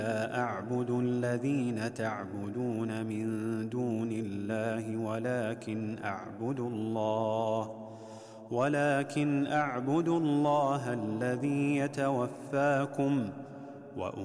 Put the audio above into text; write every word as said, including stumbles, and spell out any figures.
لا أعبد الذين تعبدون من دون الله ولكن أعبد الله ولكن أعبد الله الذي يتوفاكم